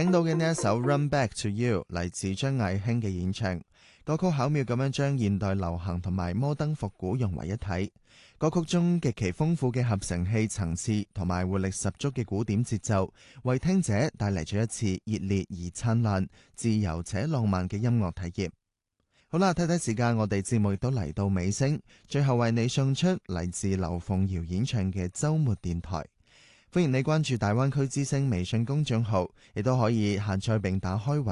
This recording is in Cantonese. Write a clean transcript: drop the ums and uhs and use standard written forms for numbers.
聽到嘅呢一首 Run Back to You 嚟自張藝興嘅演唱，歌曲巧妙咁樣將現代流行同埋摩登復古融為一體。歌曲中極其豐富嘅合成器層次同埋活力十足嘅古典節奏，為聽者帶嚟咗一次熱烈而燦爛、自由且浪漫嘅音樂體驗。好啦，睇睇時間，我哋節目亦都嚟到尾聲，最後為你送出嚟自劉鳳瑤演唱嘅週末電台。歡迎你關注大灣區之聲微信公眾號，亦都可以下載並打開